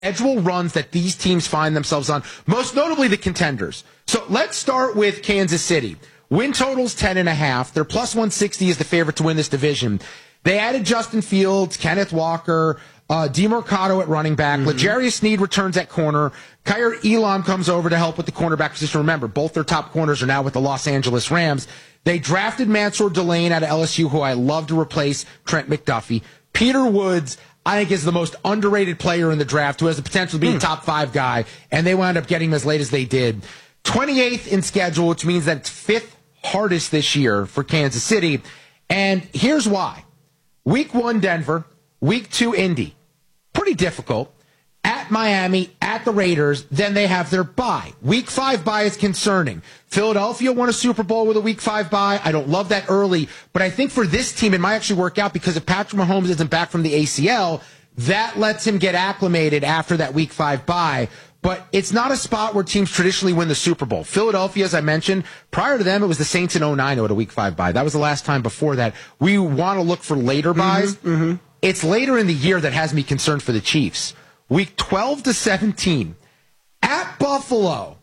schedule runs that these teams find themselves on, most notably the contenders. So let's start with Kansas City. Win total's 10.5. They're plus 160 is the favorite to win this division. They added Justin Fields, Kenneth Walker, DeMarcado at running back. L'Jarius Sneed returns at corner. Kyer Elam comes over to help with the cornerback position. Remember, both their top corners are now with the Los Angeles Rams. They drafted Mansour Delane out of LSU, who I love to replace Trent McDuffie. Peter Woods, I think, is the most underrated player in the draft, who has the potential to be a top 5 guy, and they wound up getting him as late as they did. 28th in schedule, which means that it's 5th hardest this year for Kansas City. And here's why. Week 1, Denver. Week 2, Indy. Pretty difficult. At Miami, at the Raiders, then they have their bye. Week 5 bye is concerning. Philadelphia won a Super Bowl with a Week 5 bye. I don't love that early, but I think for this team, it might actually work out because if Patrick Mahomes isn't back from the ACL, that lets him get acclimated after that Week 5 bye. But it's not a spot where teams traditionally win the Super Bowl. Philadelphia, as I mentioned, prior to them, it was the Saints in 2009 who had a Week 5 bye. That was the last time before that. We want to look for later byes. It's later in the year that has me concerned for the Chiefs. Week 12 to 17, at Buffalo,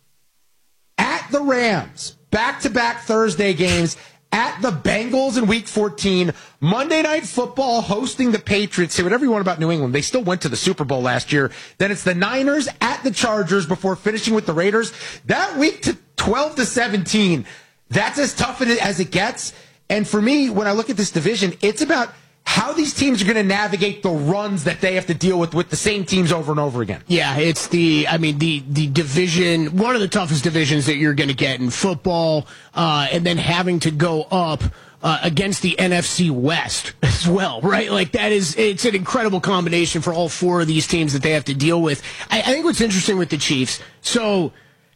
at the Rams, back-to-back Thursday games, at the Bengals in Week 14, Monday Night Football hosting the Patriots. Say whatever you want about New England. They still went to the Super Bowl last year. Then it's the Niners at the Chargers before finishing with the Raiders. That week to 12 to 17, that's as tough as it gets. And for me, when I look at this division, it's about how these teams are going to navigate the runs that they have to deal with the same teams over and over again. Yeah, it's the division, one of the toughest divisions that you're going to get in football, and then having to go up against the NFC West as well, right? Like it's an incredible combination for all 4 of these teams that they have to deal with. I think what's interesting with the Chiefs, so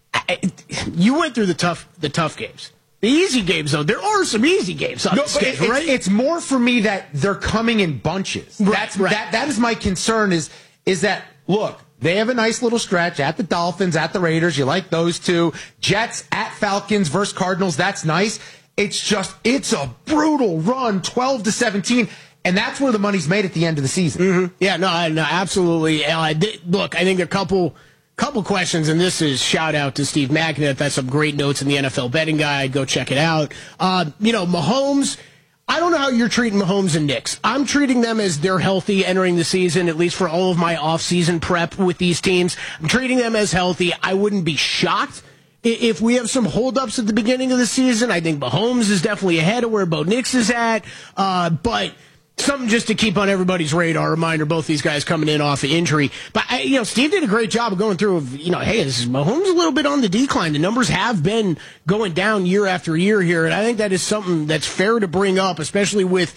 you went through the tough games. The easy games, though, there are some easy games on the schedule, right? It's more for me that they're coming in bunches. Right. That is my concern is that, look, they have a nice little stretch at the Dolphins, at the Raiders. You like those two. Jets at Falcons versus Cardinals. That's nice. It's a brutal run, 12 to 17. And that's where the money's made at the end of the season. Yeah, no, absolutely. Look, I think a couple questions, and this is shout out to Steve McNabb. That's some great notes in the NFL betting guide. Go check it out. Mahomes, I don't know how you're treating Mahomes and Knicks. I'm treating them as they're healthy entering the season, at least for all of my off-season prep with these teams. I'm treating them as healthy. I wouldn't be shocked if we have some holdups at the beginning of the season. I think Mahomes is definitely ahead of where Bo Nix is at, but something just to keep on everybody's radar. Reminder, both these guys coming in off of injury. But, Steve did a great job of going through, hey, is Mahomes a little bit on the decline? The numbers have been going down year after year here, and I think that is something that's fair to bring up, especially with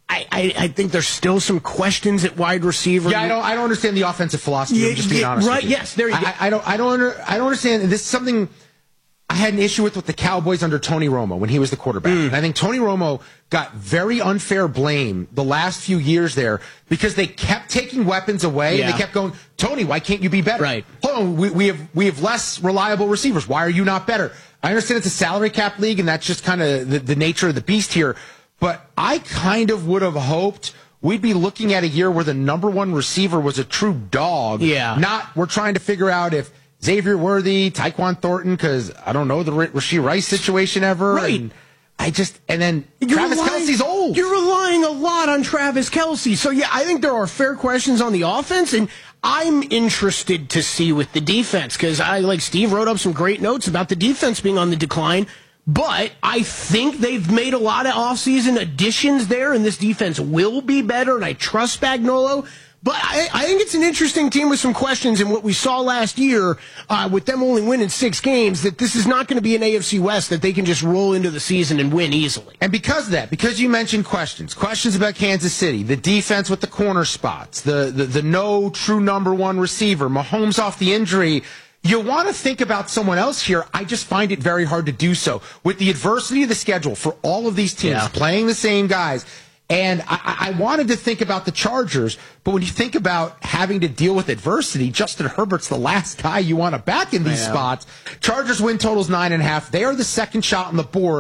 I think there's still some questions at wide receiver. Yeah, I don't understand the offensive philosophy. I'm just being honest with you. Yes, there you go. I don't understand. This is something I had an issue with the Cowboys under Tony Romo when he was the quarterback. And I think Tony Romo got very unfair blame the last few years there because they kept taking weapons away and they kept going, Tony, why can't you be better? Right. Hold on, we have less reliable receivers. Why are you not better? I understand it's a salary cap league and that's just kind of the nature of the beast here. But I kind of would have hoped we'd be looking at a year where the number one receiver was a true dog. Yeah. Not we're trying to figure out if Xavier Worthy, Tyquan Thornton, because I don't know the Rashee Rice situation ever. Right. And then Travis Kelce's old. You're relying a lot on Travis Kelce. So, yeah, I think there are fair questions on the offense, and I'm interested to see with the defense, because Steve wrote up some great notes about the defense being on the decline, but I think they've made a lot of offseason additions there, and this defense will be better, and I trust Spagnuolo. But I think it's an interesting team with some questions, and what we saw last year with them only winning 6 games, that this is not going to be an AFC West that they can just roll into the season and win easily. And because of that, because you mentioned questions about Kansas City, the defense with the corner spots, the no true number one receiver, Mahomes off the injury, you want to think about someone else here. I just find it very hard to do so. With the adversity of the schedule for all of these teams playing the same guys, and I wanted to think about the Chargers, but when you think about having to deal with adversity, Justin Herbert's the last guy you want to back in these spots. Chargers win totals 9.5. They are the second shot on the board,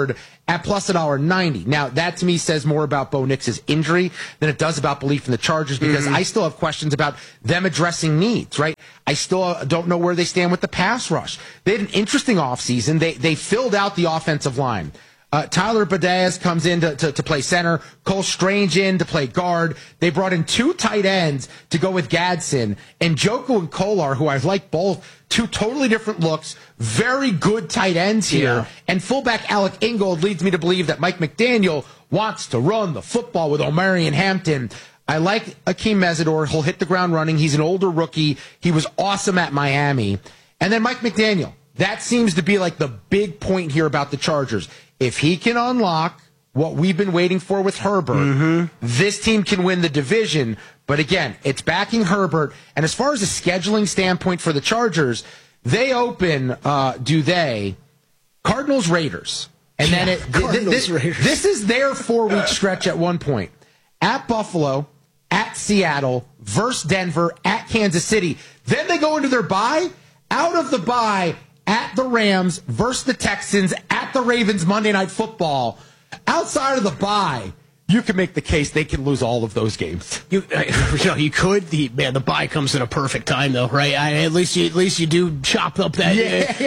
at plus $1.90. Now, that to me says more about Bo Nix's injury than it does about belief in the Chargers, because I still have questions about them addressing needs, right? I still don't know where they stand with the pass rush. They had an interesting offseason. They filled out the offensive line. Tyler Badass comes in to play center. Cole Strange in to play guard. They brought in 2 tight ends to go with Gadsden. And Njoku and Kolar, who I like both, 2 totally different looks, very good tight ends here. Yeah. And fullback Alec Ingold leads me to believe that Mike McDaniel wants to run the football with Omarion Hampton. I like Akeem Mesidor. He'll hit the ground running. He's an older rookie. He was awesome at Miami. And then Mike McDaniel. That seems to be like the big point here about the Chargers. If he can unlock what we've been waiting for with Herbert, this team can win the division. But again, it's backing Herbert. And as far as a scheduling standpoint for the Chargers, they open, Cardinals, Raiders. And then this is their 4-week stretch at one point. At Buffalo, at Seattle, versus Denver, at Kansas City. Then they go into their bye. Out of the bye, at the Rams, versus the Texans, at the Ravens, Monday Night Football. Outside of the bye, you can make the case they can lose all of those games. You could. The bye comes at a perfect time, though, right? At least you do chop up that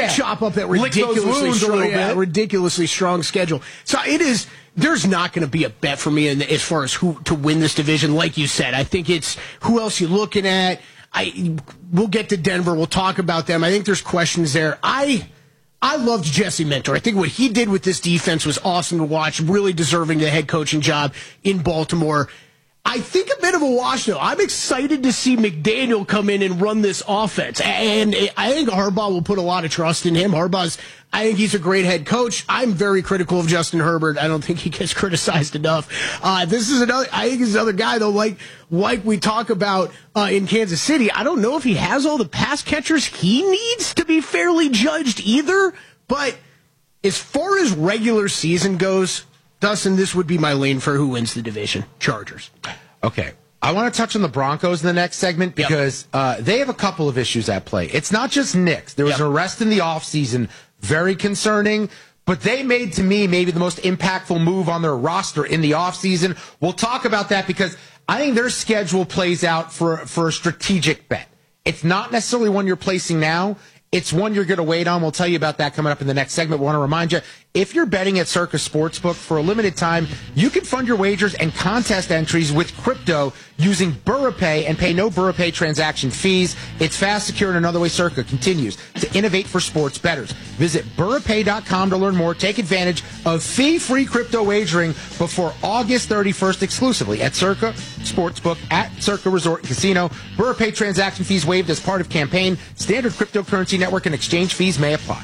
ridiculously strong schedule. So it is. There's not going to be a bet for me as far as who to win this division. Like you said, I think it's who else you're looking at. We'll get to Denver. We'll talk about them. I think there's questions there. I loved Jesse Minter. I think what he did with this defense was awesome to watch, really deserving the head coaching job in Baltimore. I think a bit of a wash, though. I'm excited to see McDaniel come in and run this offense. And I think Harbaugh will put a lot of trust in him. I think he's a great head coach. I'm very critical of Justin Herbert. I don't think he gets criticized enough. I think this is another guy, though, like we talk about in Kansas City. I don't know if he has all the pass catchers he needs to be fairly judged either. But as far as regular season goes, Dustin, this would be my lane for who wins the division. Chargers. Okay. I want to touch on the Broncos in the next segment because they have a couple of issues at play. It's not just Knicks. There was an arrest in the offseason, very concerning, but they made, to me, maybe the most impactful move on their roster in the offseason. We'll talk about that because I think their schedule plays out for a strategic bet. It's not necessarily one you're placing now. It's one you're going to wait on. We'll tell you about that coming up in the next segment. We want to remind you, if you're betting at Circa Sportsbook for a limited time, you can fund your wagers and contest entries with crypto using BurraPay and pay no BurraPay transaction fees. It's fast, secure, and another way Circa continues to innovate for sports bettors. Visit BurraPay.com to learn more. Take advantage of fee-free crypto wagering before August 31st exclusively at Circa Sportsbook at Circa Resort and Casino. BurraPay transaction fees waived as part of campaign. Standard cryptocurrency network and exchange fees may apply.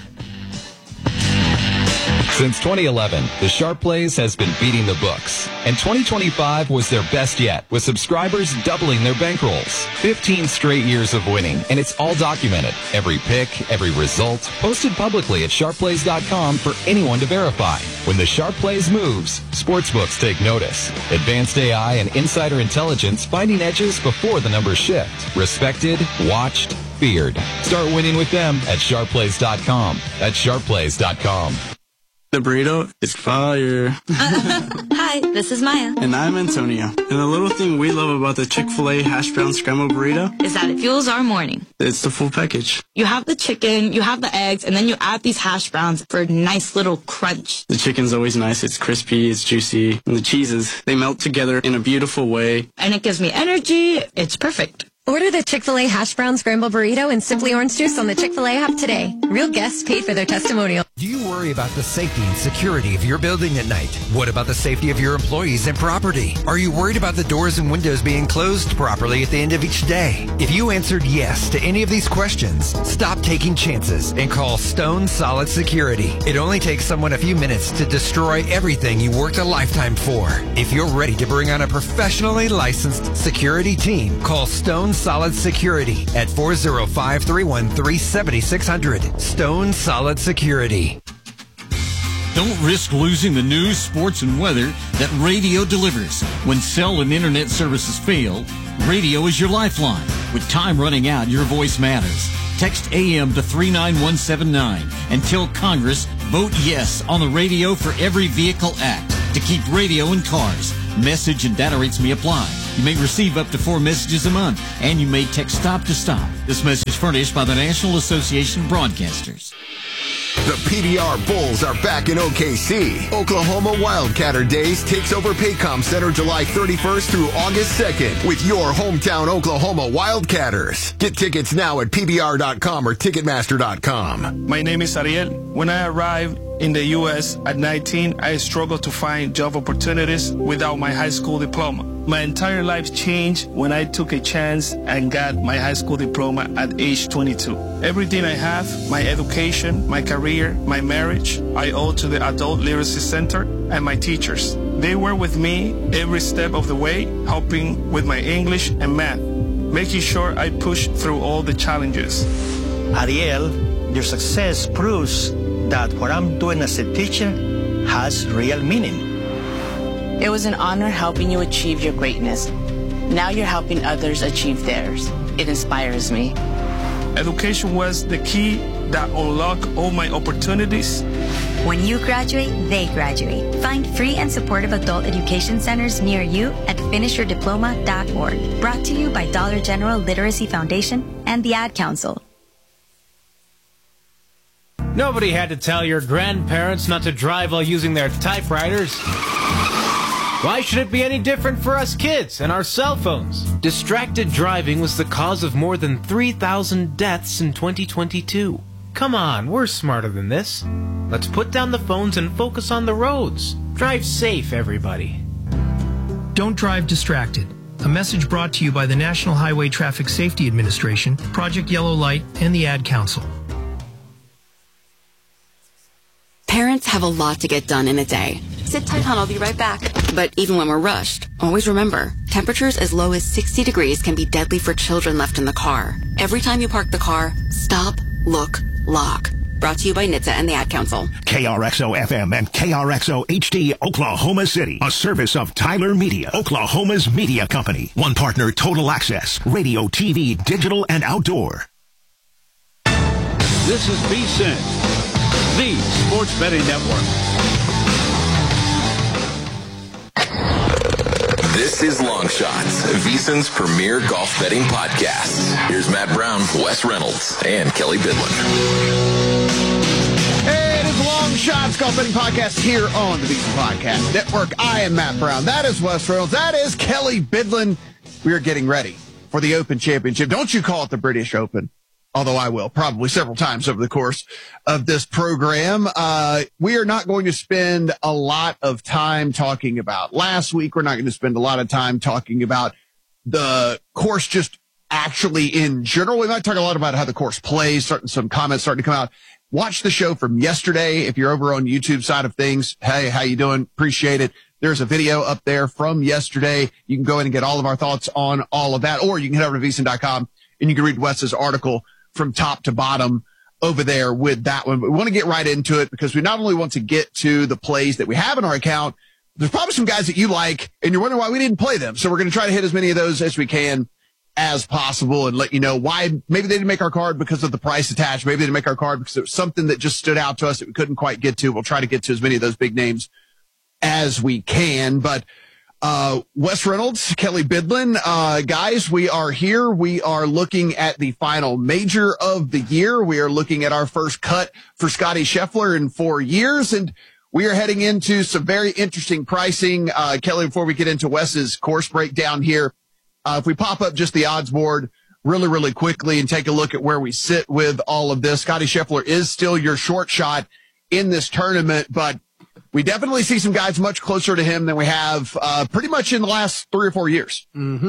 Since 2011, the Sharp Plays has been beating the books, and 2025 was their best yet, with subscribers doubling their bankrolls. 15 straight years of winning, and it's all documented. Every pick, every result, posted publicly at sharpplays.com for anyone to verify. When the Sharp Plays moves, sportsbooks take notice. Advanced AI and insider intelligence finding edges before the numbers shift. Respected, watched, feared. Start winning with them at sharpplays.com. That's sharpplays.com. The burrito is fire. Hi, this is Maya. And I'm Antonio. And the little thing we love about the Chick-fil-A hash brown scrambled burrito is that it fuels our morning. It's the full package. You have the chicken, you have the eggs, and then you add these hash browns for a nice little crunch. The chicken's always nice. It's crispy, it's juicy. And the cheeses, they melt together in a beautiful way. And it gives me energy. It's perfect. Order the Chick-fil-A hash brown scrambled burrito and Simply Orange Juice on the Chick-fil-A app today. Real guests paid for their testimonial. Do you worry about the safety and security of your building at night? What about the safety of your employees and property? Are you worried about the doors and windows being closed properly at the end of each day? If you answered yes to any of these questions, stop taking chances and call Stone Solid Security. It only takes someone a few minutes to destroy everything you worked a lifetime for. If you're ready to bring on a professionally licensed security team, call Stone Solid Security at 405-313-7600. Stone Solid Security. Don't risk losing the news, sports, and weather that radio delivers. When cell and internet services fail, radio is your lifeline. With time running out, your voice matters. Text AM to 39179 and tell Congress, vote yes on the Radio for Every Vehicle Act to keep radio in cars. Message and data rates may apply. You may receive up to 4 messages a month, and you may text stop to stop. This message furnished by the National Association of Broadcasters. The PBR Bulls are back in OKC. Oklahoma Wildcatter Days takes over Paycom Center July 31st through August 2nd with your hometown Oklahoma Wildcatters. Get tickets now at PBR.com or Ticketmaster.com. My name is Ariel. When I arrived in the U.S. at 19, I struggled to find job opportunities without my high school diploma. My entire life changed when I took a chance and got my high school diploma at age 22. Everything I have, my education, my career, my marriage, I owe to the Adult Literacy Center and my teachers. They were with me every step of the way, helping with my English and math, making sure I pushed through all the challenges. Ariel, your success proves that what I'm doing as a teacher has real meaning. It was an honor helping you achieve your greatness. Now you're helping others achieve theirs. It inspires me. Education was the key that unlocked all my opportunities. When you graduate, they graduate. Find free and supportive adult education centers near you at finishyourdiploma.org. Brought to you by Dollar General Literacy Foundation and the Ad Council. Nobody had to tell your grandparents not to drive while using their typewriters. Why should it be any different for us kids and our cell phones? Distracted driving was the cause of more than 3,000 deaths in 2022. Come on, we're smarter than this. Let's put down the phones and focus on the roads. Drive safe, everybody. Don't drive distracted. A message brought to you by the National Highway Traffic Safety Administration, Project Yellow Light, and the Ad Council. Parents have a lot to get done in a day. Sit tight, hon, I'll be right back. But even when we're rushed, always remember, temperatures as low as 60 degrees can be deadly for children left in the car. Every time you park the car, stop, look, lock. Brought to you by NHTSA and the Ad Council. KRXO-FM and KRXO-HD, Oklahoma City. A service of Tyler Media, Oklahoma's media company. One partner, Total Access. Radio, TV, digital, and outdoor. This is VSiN, the Sports Betting Network. This is Long Shots, VSiN's premier golf betting podcast. Here's Matt Brown, Wes Reynolds, and Kelly Bidlin. Hey, it is Long Shots Golf Betting Podcast here on the VSiN Podcast Network. I am Matt Brown. That is Wes Reynolds. That is Kelly Bidlin. We are getting ready for the Open Championship. Don't you call it the British Open. Although I will, probably several times over the course of this program. We are not going to spend a lot of time talking about last week. We're not going to spend a lot of time talking about the course just actually in general. We might talk a lot about how the course plays, some comments starting to come out. Watch the show from yesterday. If you're over on YouTube side of things, hey, how you doing? Appreciate it. There's a video up there from yesterday. You can go in and get all of our thoughts on all of that, or you can head over to VSiN.com and you can read Wes's article from top to bottom over there with that one. But we want to get right into it because we not only want to get to the plays that we have in our account, there's probably some guys that you like and you're wondering why we didn't play them. So we're going to try to hit as many of those as we can as possible and let you know why maybe they didn't make our card because of the price attached. Maybe they didn't make our card because it was something that just stood out to us that we couldn't quite get to. We'll try to get to as many of those big names as we can. But Wes Reynolds, Kelly Bidlin, guys, we are here. We are looking at the final major of the year. We are looking at our first cut for Scotty Scheffler in 4 years, and we are heading into some very interesting pricing. Kelly, before we get into Wes's course breakdown here, if we pop up just the odds board really, really quickly and take a look at where we sit with all of this, Scotty Scheffler is still your short shot in this tournament, but we definitely see some guys much closer to him than we have pretty much in the last 3 or 4 years. Mm-hmm.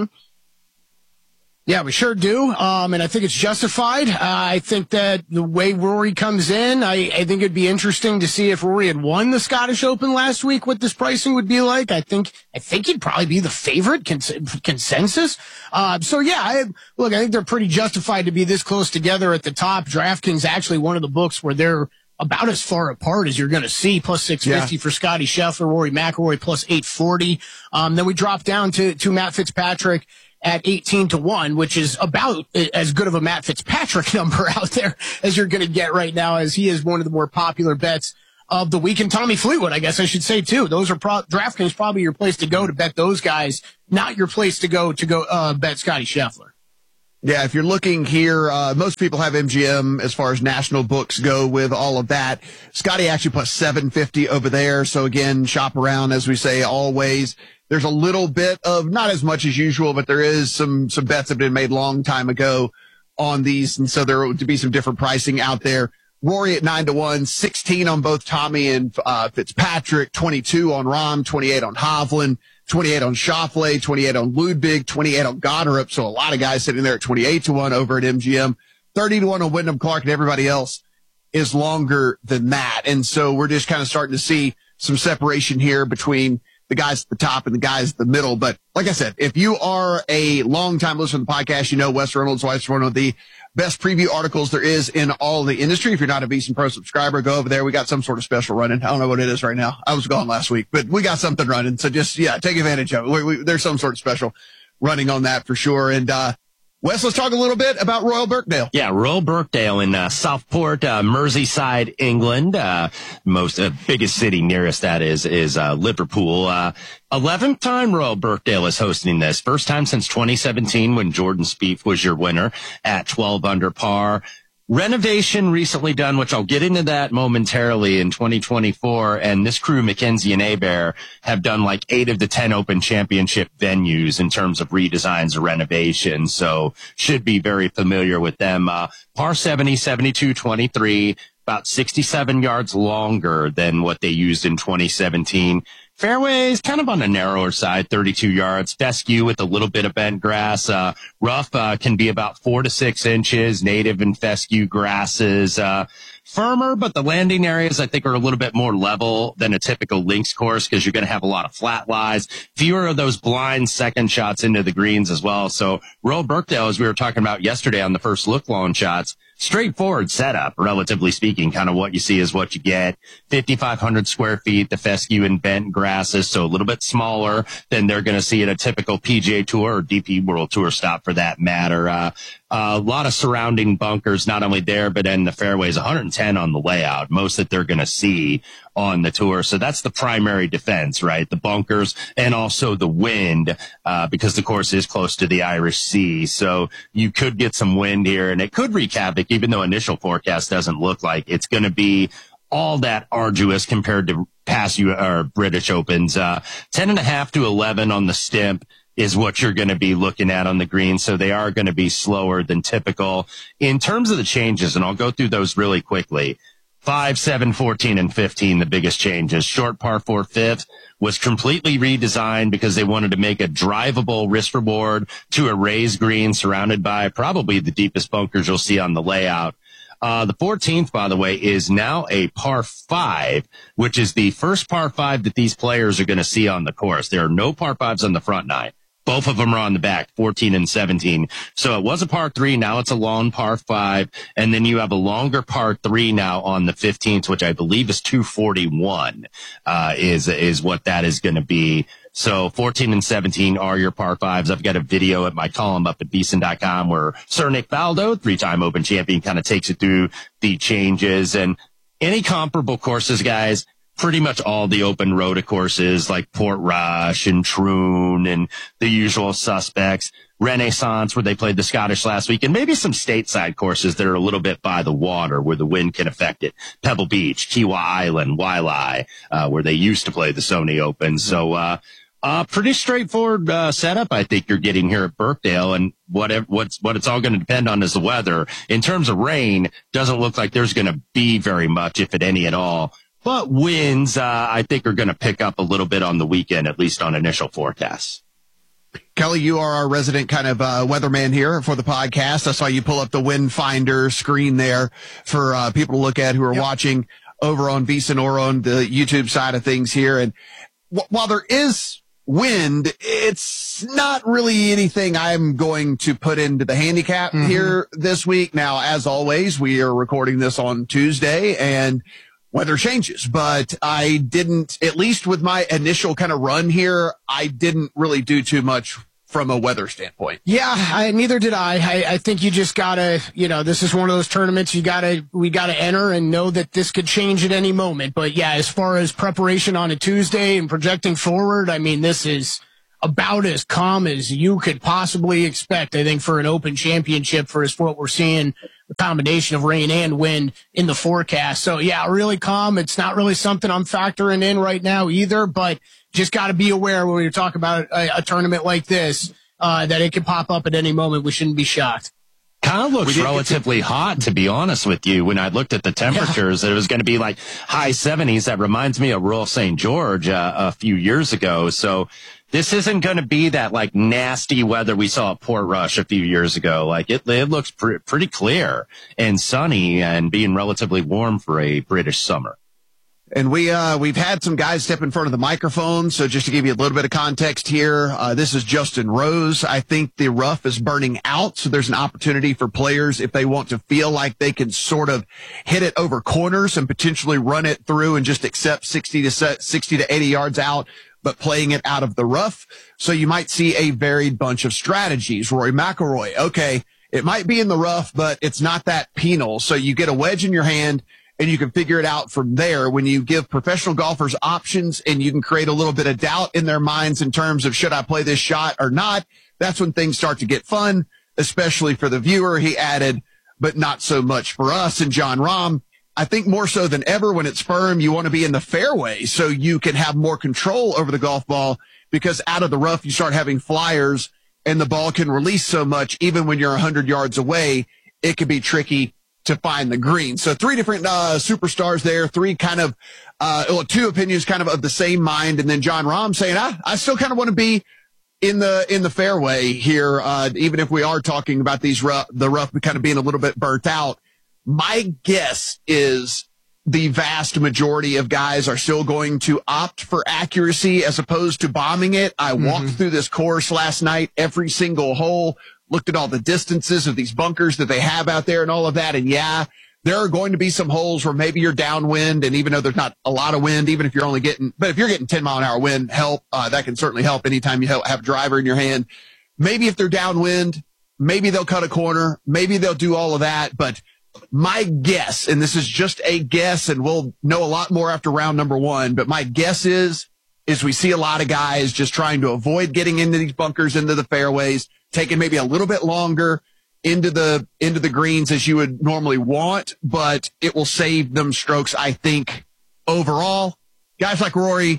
Yeah, we sure do. And I think it's justified. I think that the way Rory comes in, I think it'd be interesting to see if Rory had won the Scottish Open last week, what this pricing would be like. I think he'd probably be the favorite consensus. So yeah, I think they're pretty justified to be this close together at the top. DraftKings actually one of the books where they're about as far apart as you're going to see, plus 650 for Scotty Scheffler, Rory McIlroy plus 840. Then we drop down to Matt Fitzpatrick at 18-1, which is about as good of a Matt Fitzpatrick number out there as you're going to get right now, as he is one of the more popular bets of the week. And Tommy Fleetwood, I guess I should say too. Those are DraftKings probably your place to go to bet those guys, not your place to go bet Scotty Scheffler. Yeah, if you're looking here, most people have MGM as far as national books go with all of that. Scotty actually plus 750 over there. So again, shop around, as we say always. There's a little bit of, not as much as usual, but there is some bets that have been made long time ago on these. And so there would be some different pricing out there. Rory at 9-1, 16 on both Tommy and Fitzpatrick, 22 on Rahm, 28 on Hovland, 28 on Schauffele, 28 on Ludwig, 28 on Goddard. So a lot of guys sitting there at 28-1 over at MGM, 30-1 on Wyndham Clark, and everybody else is longer than that. And so we're just kind of starting to see some separation here between the guys at the top and the guys at the middle. But like I said, if you are a long-time listener to the podcast, you know Wes Reynolds writes one of the best preview articles there is in all the industry. If you're not a VSiN Pro subscriber, go over there. We got some sort of special running. I don't know what it is right now. I was gone last week, but we got something running. So just, take advantage of it. There's some sort of special running on that for sure. And, Wes, let's talk a little bit about Royal Birkdale. Yeah, Royal Birkdale in Southport, Merseyside, England. Biggest city nearest that is Liverpool. 11th time Royal Birkdale is hosting this. First time since 2017 when Jordan Spieth was your winner at 12 under par. Renovation recently done, which I'll get into that momentarily, in 2024. And this crew, Mackenzie and Hebert, have done like 8 of the 10 Open Championship venues in terms of redesigns or renovations. So should be very familiar with them. Par 70, 72, 23, about 67 yards longer than what they used in 2017. Fairways kind of on the narrower side, 32 yards. Fescue with a little bit of bent grass. Rough can be about 4 to 6 inches. Native and fescue grasses. Firmer, but the landing areas I think are a little bit more level than a typical links course because you're going to have a lot of flat lies. Fewer of those blind second shots into the greens as well. So Royal Birkdale, as we were talking about yesterday on the first look long shots, straightforward setup, relatively speaking. Kind of what you see is what you get. 5,500 square feet, the fescue and bent grasses, so a little bit smaller than they're going to see at a typical PGA Tour or DP World Tour stop for that matter. A lot of surrounding bunkers, not only there, but in the fairways, 110 on the layout, most that they're going to see on the tour. So that's the primary defense, right? The bunkers and also the wind, because the course is close to the Irish Sea. So you could get some wind here and it could wreak havoc, even though initial forecast doesn't look like it's going to be all that arduous compared to past British Opens. 10.5 to 11 on the Stimp is what you're going to be looking at on the green. So they are going to be slower than typical. In terms of the changes, and I'll go through those really quickly. 5, 7, 14, and 15, the biggest changes. Short par 4 fifth was completely redesigned because they wanted to make a drivable risk reward to a raised green surrounded by probably the deepest bunkers you'll see on the layout. The 14th, by the way, is now a par 5, which is the first par 5 that these players are going to see on the course. There are no par 5s on the front 9. Both of them are on the back, 14 and 17. So it was a par 3. Now it's a long par 5. And then you have a longer par 3 now on the 15th, which I believe is 241, is what that is going to be. So 14 and 17 are your par 5s. I've got a video at my column up at VSiN.com where Sir Nick Faldo, 3-time Open champion, kind of takes it through the changes. And any comparable courses, guys, pretty much all the open rota courses like Portrush and Troon and the usual suspects, Renaissance where they played the Scottish last week, and maybe some stateside courses that are a little bit by the water where the wind can affect it. Pebble Beach, Kiawah Island, Waialae, where they used to play the Sony Open. So, pretty straightforward setup I think you're getting here at Birkdale, and what it's all going to depend on is the weather. In terms of rain, doesn't look like there's going to be very much, if at any at all. But winds, I think, are going to pick up a little bit on the weekend, at least on initial forecasts. Kelly, you are our resident kind of weatherman here for the podcast. I saw you pull up the wind finder screen there for people to look at who are watching over on VSiN or on the YouTube side of things here. And while there is wind, it's not really anything I'm going to put into the handicap here this week. Now, as always, we are recording this on Tuesday and weather changes, but I didn't, at least with my initial kind of run here, I didn't really do too much from a weather standpoint. Yeah, neither did I. I think you just gotta, this is one of those tournaments we gotta enter and know that this could change at any moment. But yeah, as far as preparation on a Tuesday and projecting forward, I mean, this is about as calm as you could possibly expect, I think, for an Open Championship for what we're seeing, the combination of rain and wind in the forecast. So yeah, really calm. It's not really something I'm factoring in right now either, but just got to be aware when we talk about a tournament like this, that it could pop up at any moment. We shouldn't be shocked. Kind of looks relatively hot, to be honest with you. When I looked at the temperatures, it was going to be like high 70s. That reminds me of Royal St. George a few years ago. So this isn't going to be that like nasty weather we saw at Port Rush a few years ago. Like it looks pretty clear and sunny and being relatively warm for a British summer. And we've had some guys step in front of the microphone. So just to give you a little bit of context here, this is Justin Rose. I think the rough is burning out. So there's an opportunity for players if they want to feel like they can sort of hit it over corners and potentially run it through and just accept 60 to 80 yards out, but playing it out of the rough. So you might see a varied bunch of strategies. Rory McIlroy. Okay. It might be in the rough, but it's not that penal. So you get a wedge in your hand, and you can figure it out from there. When you give professional golfers options and you can create a little bit of doubt in their minds in terms of should I play this shot or not, that's when things start to get fun, especially for the viewer, he added, but not so much for us. And Jon Rahm, I think more so than ever when it's firm, you want to be in the fairway so you can have more control over the golf ball, because out of the rough, you start having flyers and the ball can release so much. Even when you're 100 yards away, it can be tricky to find the green. So three different superstars there, three kind of two opinions kind of the same mind. And then Jon Rahm saying, I still kind of want to be in the fairway here, even if we are talking about the rough kind of being a little bit burnt out. My guess is the vast majority of guys are still going to opt for accuracy as opposed to bombing it. I walked through this course last night, every single hole, looked at all the distances of these bunkers that they have out there and all of that. And yeah, there are going to be some holes where maybe you're downwind. And even though there's not a lot of wind, even if you're only but if you're getting 10-mile-an-hour wind, that can certainly help anytime you have a driver in your hand. Maybe if they're downwind, maybe they'll cut a corner. Maybe they'll do all of that. But my guess, and this is just a guess, and we'll know a lot more after round number one, but my guess is we see a lot of guys just trying to avoid getting into these bunkers, into the fairways, taking maybe a little bit longer into the greens as you would normally want, but it will save them strokes, I think, overall. Guys like Rory,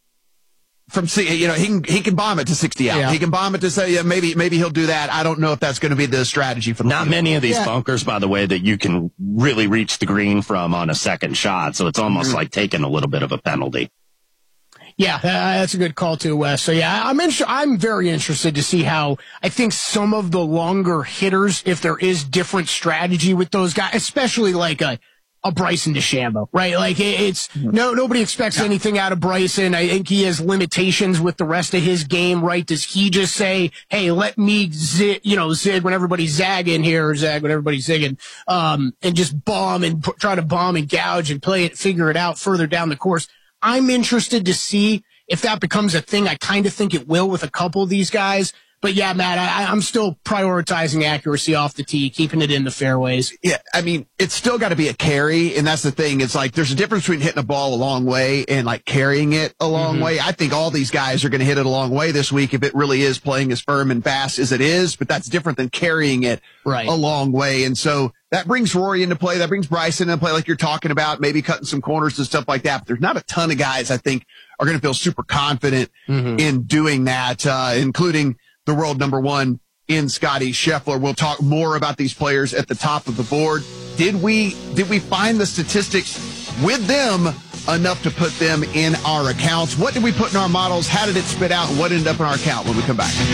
he can bomb it to 60 out. Yeah. He can bomb it to say, maybe he'll do that. I don't know if that's going to be the strategy for the Not many of these bunkers, by the way, that you can really reach the green from on a second shot. So it's almost like taking a little bit of a penalty. Yeah, that's a good call too, Wes. So yeah, I'm very interested to see how I think some of the longer hitters, if there is different strategy with those guys, especially like a Bryson DeChambeau, right? Like nobody expects anything out of Bryson. I think he has limitations with the rest of his game, right? Does he just say, hey, let me zig when everybody's zagging here, or zag when everybody's zigging, and just bomb and try to bomb and gouge and figure it out further down the course? I'm interested to see if that becomes a thing. I kind of think it will with a couple of these guys. But yeah, Matt, I'm still prioritizing accuracy off the tee, keeping it in the fairways. Yeah, I mean, it's still got to be a carry, and that's the thing. It's like there's a difference between hitting a ball a long way and like carrying it a long way. I think all these guys are going to hit it a long way this week if it really is playing as firm and fast as it is, but that's different than carrying it a long way. And so that brings Rory into play. That brings Bryson into play like you're talking about, maybe cutting some corners and stuff like that. But there's not a ton of guys I think are going to feel super confident in doing that, including the world number one in Scotty Scheffler. We'll talk more about these players at the top of the board. Did we find the statistics with them enough to put them in our accounts? What did we put in our models? How did it spit out? And what ended up in our account when we come back?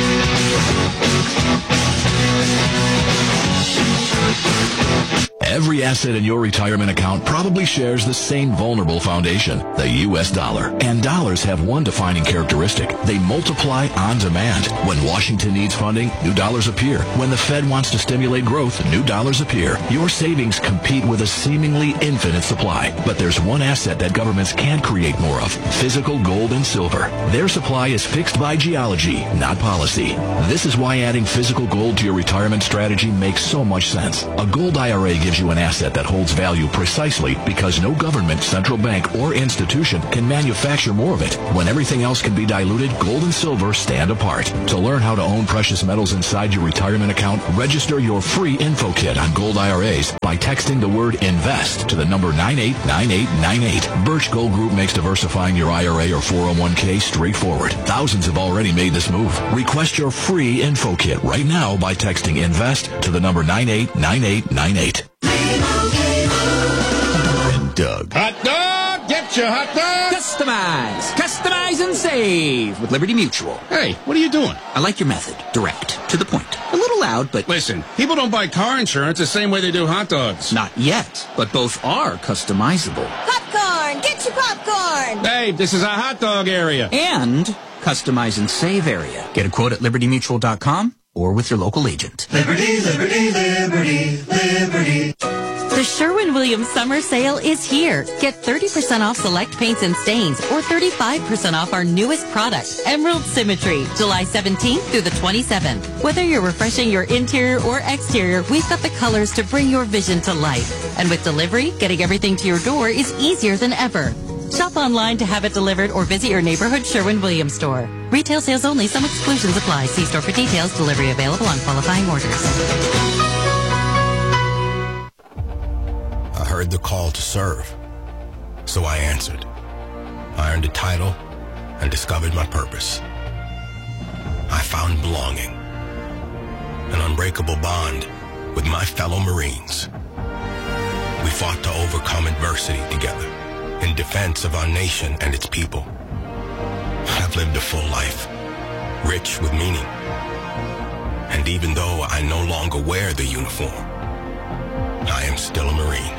Every asset in your retirement account probably shares the same vulnerable foundation, the U.S. dollar. And dollars have one defining characteristic. They multiply on demand. When Washington needs funding, new dollars appear. When the Fed wants to stimulate growth, new dollars appear. Your savings compete with a seemingly infinite supply. But there's one asset that governments can't create more of: physical gold and silver. Their supply is fixed by geology, not policy. This is why adding physical gold to your retirement strategy makes so much sense. A gold IRA gives you an asset that holds value precisely because no government, central bank, or institution can manufacture more of it. When everything else can be diluted, gold and silver stand apart. To learn how to own precious metals inside your retirement account, register your free info kit on gold IRAs by texting the word INVEST to the number 989898. Birch Gold Group makes diversifying your IRA or 401k straightforward. Thousands have already made this move. Request your free info kit right now by texting INVEST to the number 989898. And Doug. Hot dog! Get your hot dog! Customize and save with Liberty Mutual. Hey, what are you doing? I like your method. Direct. To the point. A little loud, but... Listen, people don't buy car insurance the same way they do hot dogs. Not yet, but both are customizable. Popcorn! Get your popcorn! Hey, this is a hot dog area. And customize and save area. Get a quote at libertymutual.com or with your local agent. Liberty, liberty, liberty, liberty. The Sherwin-Williams Summer Sale is here. Get 30% off select paints and stains or 35% off our newest product, Emerald Symmetry, July 17th through the 27th. Whether you're refreshing your interior or exterior, we've got the colors to bring your vision to life. And with delivery, getting everything to your door is easier than ever. Shop online to have it delivered or visit your neighborhood Sherwin-Williams store. Retail sales only. Some exclusions apply. See store for details. Delivery available on qualifying orders. I heard the call to serve, so I answered. I earned a title and discovered my purpose. I found belonging, an unbreakable bond with my fellow Marines. We fought to overcome adversity together in defense of our nation and its people. I've lived a full life, rich with meaning. And even though I no longer wear the uniform, I am still a Marine.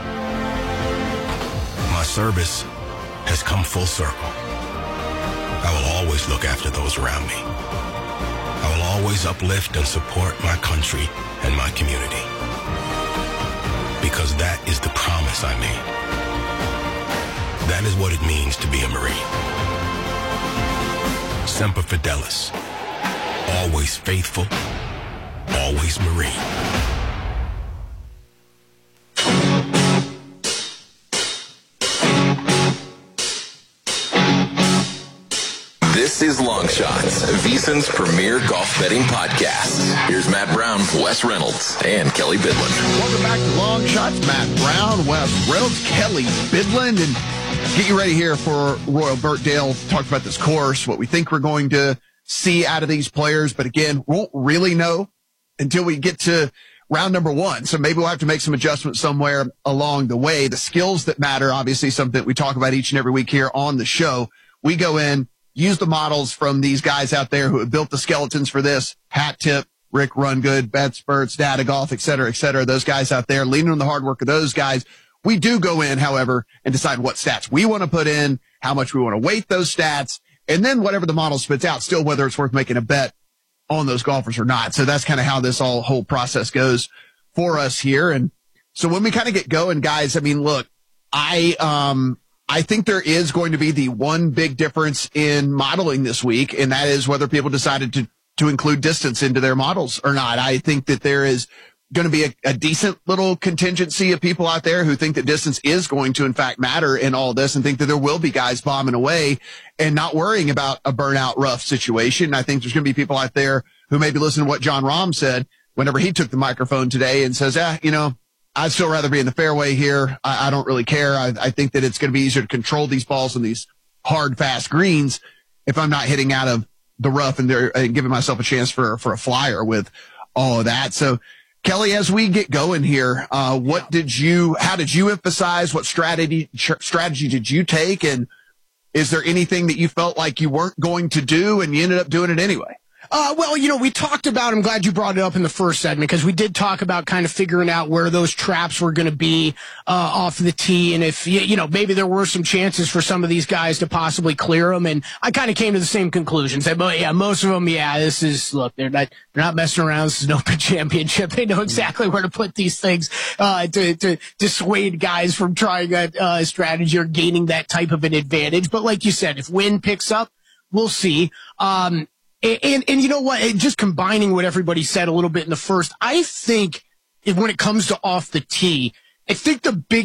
My service has come full circle. I will always look after those around me. I will always uplift and support my country and my community. Because that is the promise I made. That is what it means to be a Marine. Semper Fidelis. Always faithful. Always Marine. This is Long Shots, VSiN's premier golf betting podcast. Here's Matt Brown, Wes Reynolds, and Kelly Bidlin. Welcome back to Long Shots. Matt Brown, Wes Reynolds, Kelly Bidlin, and get you ready here for Royal Birkdale. Talked about this course, what we think we're going to see out of these players, but again, won't really know until we get to round number one. So maybe we'll have to make some adjustments somewhere along the way. The skills that matter, obviously something that we talk about each and every week here on the show. We go in, use the models from these guys out there who have built the skeletons for this. Hat Tip, Rick Rungood, BetSperts, Data Golf, et cetera, those guys out there, leaning on the hard work of those guys. We do go in, however, and decide what stats we want to put in, how much we want to weight those stats, and then whatever the model spits out, still whether it's worth making a bet on those golfers or not. So that's kind of how this whole process goes for us here. And so when we kind of get going, guys, I mean, look, I think there is going to be the one big difference in modeling this week, and that is whether people decided to include distance into their models or not. I think that there is going to be a decent little contingency of people out there who think that distance is going to, in fact, matter in all this, and think that there will be guys bombing away and not worrying about a burnout rough situation. I think there's going to be people out there who maybe listen to what John Rahm said whenever he took the microphone today and says, I'd still rather be in the fairway here. I don't really care. I think that it's going to be easier to control these balls on these hard, fast greens if I'm not hitting out of the rough and giving myself a chance for a flyer with all of that. So, Kelly, as we get going here, how did you emphasize? What strategy did you take? And is there anything that you felt like you weren't going to do and you ended up doing it anyway? Well, we talked about, I'm glad you brought it up in the first segment, because we did talk about kind of figuring out where those traps were going to be off the tee, and if, maybe there were some chances for some of these guys to possibly clear them, and I kind of came to the same conclusions. Most of them, they're not messing around. This is an Open Championship. They know exactly where to put these things to dissuade guys from trying that strategy or gaining that type of an advantage. But like you said, if wind picks up, we'll see. And you know what? Just combining what everybody said a little bit in the first, I think when it comes to off the tee, I think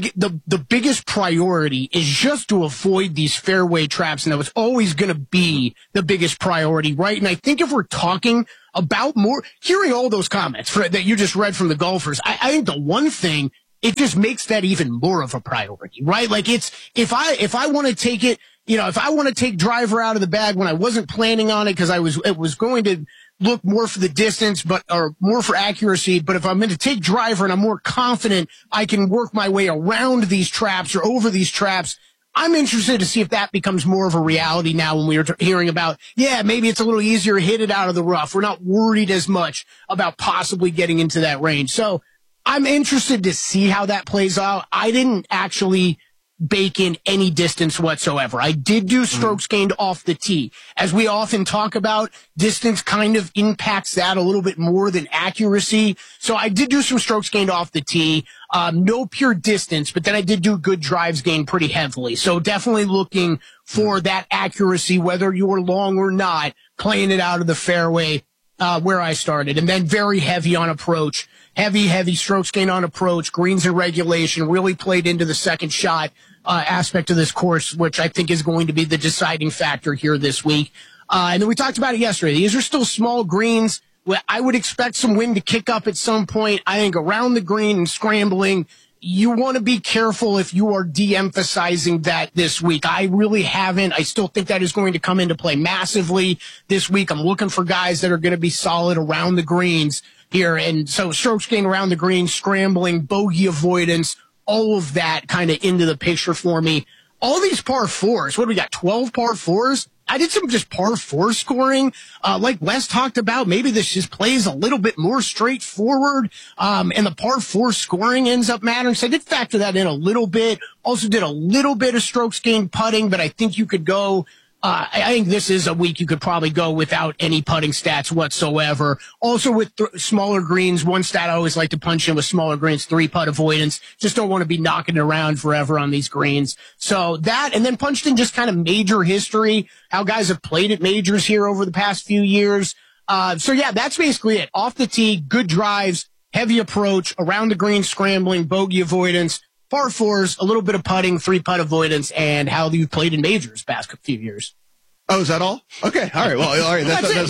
the biggest priority is just to avoid these fairway traps, and that was always going to be the biggest priority, right? And I think if we're talking about hearing all those comments that you just read from the golfers, I think the one thing, it just makes that even more of a priority, right? Like if I want to take it, if I want to take driver out of the bag when I wasn't planning on it because it was going to look more for the distance, or more for accuracy. But if I'm going to take driver and I'm more confident I can work my way around these traps or over these traps, I'm interested to see if that becomes more of a reality now when we are hearing about, maybe it's a little easier to hit it out of the rough. We're not worried as much about possibly getting into that range. So I'm interested to see how that plays out. I didn't actually bake in any distance whatsoever. I did do strokes gained off the tee. As we often talk about, distance kind of impacts that a little bit more than accuracy. So I did do some strokes gained off the tee. No pure distance, but then I did do good drives gained pretty heavily. So definitely looking for that accuracy, whether you were long or not, playing it out of the fairway, where I started. And then very heavy on approach. Heavy strokes gained on approach, greens and regulation, really played into the second shot aspect of this course, which I think is going to be the deciding factor here this week. And then we talked about it yesterday. These are still small greens. I would expect some wind to kick up at some point. I think around the green and scrambling, you want to be careful if you are de-emphasizing that this week. I really haven't. I still think that is going to come into play massively this week. I'm looking for guys that are going to be solid around the greens here. And so strokes gained around the green, scrambling, bogey avoidance, all of that kind of into the picture for me. All these par fours, what do we got, 12 par fours? I did some just par four scoring. Like Wes talked about, maybe this just plays a little bit more straightforward. And the par four scoring ends up mattering. So I did factor that in a little bit. Also did a little bit of strokes gained putting, but I think you could go, I think this is a week you could probably go without any putting stats whatsoever. Also with smaller greens, one stat I always like to punch in with smaller greens, 3-putt avoidance. Just don't want to be knocking it around forever on these greens. So that, and then punched in just kind of major history, how guys have played at majors here over the past few years. So yeah, that's basically it. Off the tee, good drives, heavy approach, around the green, scrambling, bogey avoidance, par fours, a little bit of putting, 3-putt avoidance, and how you've played in majors past few years. Oh, is that all? Okay. All right. Well, all right.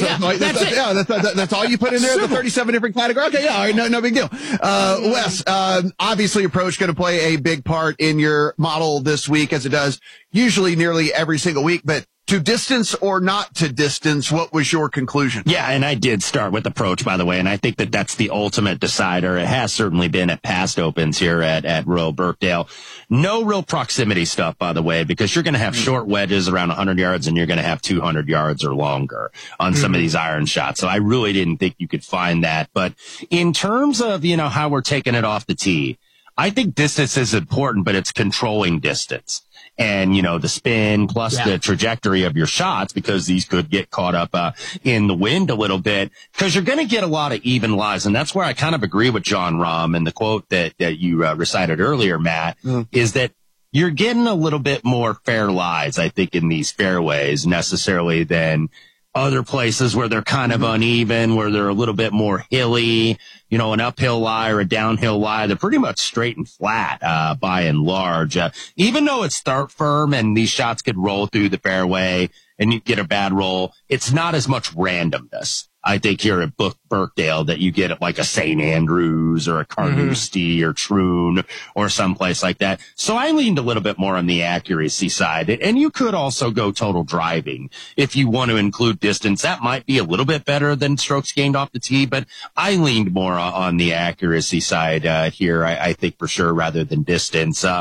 That's all you put in there? Simple. The 37 different categories? Okay. Yeah. All right. No big deal. Wes, obviously approach going to play a big part in your model this week, as it does usually nearly every single week, but to distance or not to distance, what was your conclusion? Yeah, and I did start with approach, by the way, and I think that that's the ultimate decider. It has certainly been at past opens here at Royal Birkdale. No real proximity stuff, by the way, because you're going to have short wedges around 100 yards and you're going to have 200 yards or longer on some of these iron shots. So I really didn't think you could find that. But in terms of, how we're taking it off the tee, I think distance is important, but it's controlling distance. And, the spin plus the trajectory of your shots, because these could get caught up in the wind a little bit, because you're going to get a lot of even lies. And that's where I kind of agree with John Rahm and the quote that you recited earlier, Matt, is that you're getting a little bit more fair lies, I think, in these fairways necessarily than other places where they're kind of uneven, where they're a little bit more hilly, an uphill lie or a downhill lie. They're pretty much straight and flat, by and large. Even though it's start firm and these shots could roll through the fairway and you get a bad roll, it's not as much randomness, I think, here at Birkdale that you get at like a St. Andrews or a Carnoustie or Troon or someplace like that. So I leaned a little bit more on the accuracy side. And you could also go total driving if you want to include distance. That might be a little bit better than strokes gained off the tee, but I leaned more on the accuracy side here, I think, for sure, rather than distance.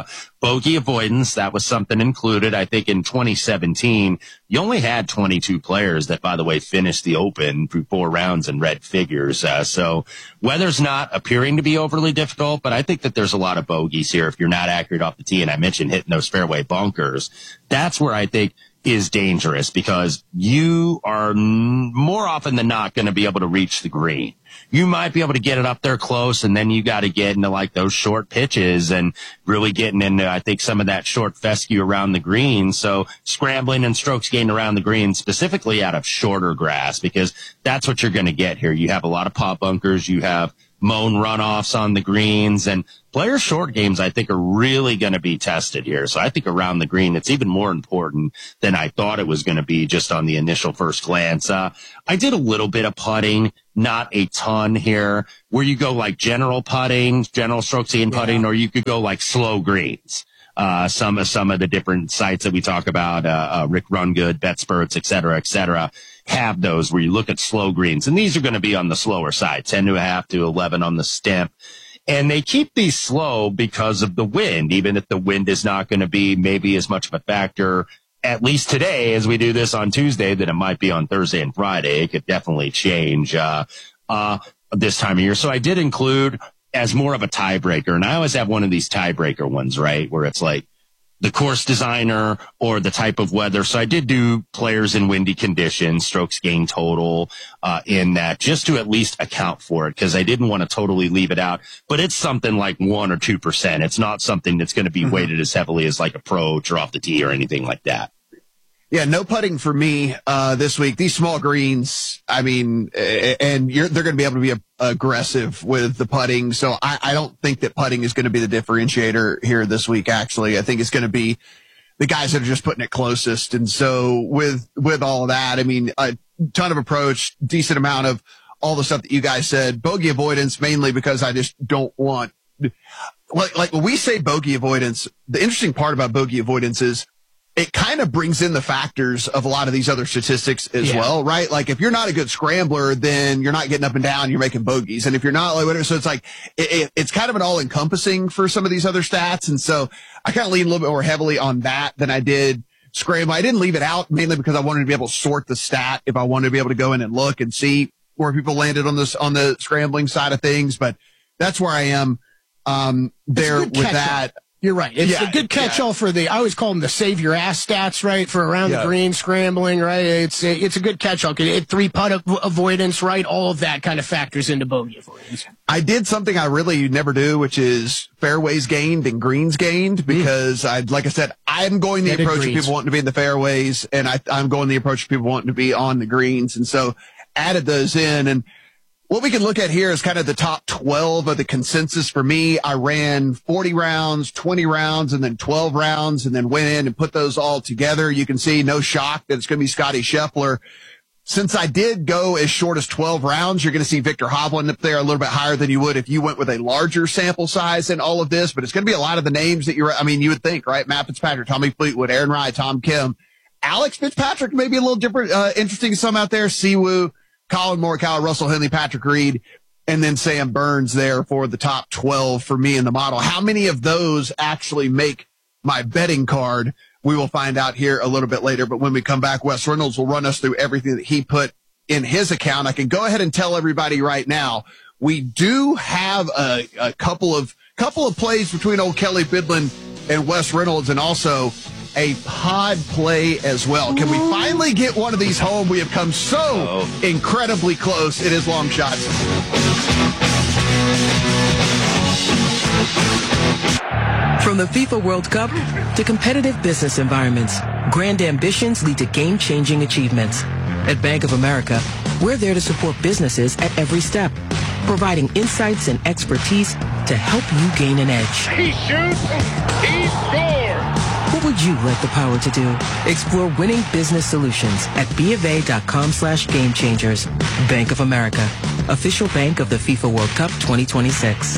Bogey avoidance, that was something included. I think in 2017, you only had 22 players that, by the way, finished the Open through 4 rounds in red figures. So weather's not appearing to be overly difficult, but I think that there's a lot of bogeys here if you're not accurate off the tee. And I mentioned hitting those fairway bunkers. That's where I think is dangerous, because you are more often than not going to be able to reach the green. You might be able to get it up there close, and then you got to get into like those short pitches and really getting into, I think, some of that short fescue around the green. So scrambling and strokes gained around the green, specifically out of shorter grass, because that's what you're going to get here. You have a lot of pop bunkers. You have mown runoffs on the greens, and player short games, I think, are really going to be tested here. So I think around the green, it's even more important than I thought it was going to be just on the initial first glance. I did a little bit of putting, not a ton here, where you go like general putting, general strokes gained putting, or you could go like slow greens. Some of the different sites that we talk about, Rick Rungood, BetSperts, et cetera, have those where you look at slow greens. And these are going to be on the slower side, 10.5 to 11 on the stimp. And they keep these slow because of the wind, even if the wind is not going to be maybe as much of a factor, at least today, as we do this on Tuesday, that it might be on Thursday and Friday. It could definitely change this time of year. So I did include as more of a tiebreaker, and I always have one of these tiebreaker ones, right, where it's like the course designer or the type of weather. So I did do players in windy conditions, strokes gained total in that, just to at least account for it, because I didn't want to totally leave it out. But it's something like 1 or 2%. It's not something that's going to be weighted as heavily as like approach or off the tee or anything like that. Yeah, no putting for me this week. These small greens, I mean, and they're going to be able to be aggressive with the putting. So I don't think that putting is going to be the differentiator here this week, actually. I think it's going to be the guys that are just putting it closest. And so with all of that, I mean, a ton of approach, decent amount of all the stuff that you guys said. Bogey avoidance, mainly because I just don't want, like when we say bogey avoidance, the interesting part about bogey avoidance is it kind of brings in the factors of a lot of these other statistics as well, right? Like if you're not a good scrambler, then you're not getting up and down, you're making bogeys. And if you're not like whatever, so it's like, it's kind of an all encompassing for some of these other stats. And so I kind of lean a little bit more heavily on that than I did scramble. I didn't leave it out mainly because I wanted to be able to sort the stat if I wanted to be able to go in and look and see where people landed on this, on the scrambling side of things. But that's where I am, there with that. You're right. It's a good catch-all for I always call them the save your ass stats, right? For around the green scrambling, right? It's a good catch-all. 3-putt avoidance, right? All of that kind of factors into bogey avoidance. I did something I really never do, which is fairways gained and greens gained, because like I said, I'm going the approach of people wanting to be in the fairways, and I'm going the approach of people wanting to be on the greens. And so added those in. And what we can look at here is kind of the top 12 of the consensus for me. I ran 40 rounds, 20 rounds, and then 12 rounds, and then went in and put those all together. You can see, no shock that it's going to be Scotty Scheffler. Since I did go as short as 12 rounds, you're going to see Victor Hovland up there a little bit higher than you would if you went with a larger sample size in all of this. But it's going to be a lot of the names that you would think, right? Matt Fitzpatrick, Tommy Fleetwood, Aaron Rai, Tom Kim. Alex Fitzpatrick may be a little different, interesting to some out there. Siwoo, Colin Morikawa, Russell Henley, Patrick Reed, and then Sam Burns there for the top 12 for me in the model. How many of those actually make my betting card? We will find out here a little bit later. But when we come back, Wes Reynolds will run us through everything that he put in his account. I can go ahead and tell everybody right now, we do have a couple of plays between old Kelly Bidlin and Wes Reynolds, and also a pod play as well. Can we finally get one of these home? We have come so incredibly close. It is Long Shots. From the FIFA World Cup to competitive business environments, grand ambitions lead to game-changing achievements. At Bank of America, we're there to support businesses at every step, providing insights and expertise to help you gain an edge. He shoots, he scores! What would you like the power to do? Explore winning business solutions at BofA.com/gamechangers. Bank of America, official bank of the FIFA World Cup 2026.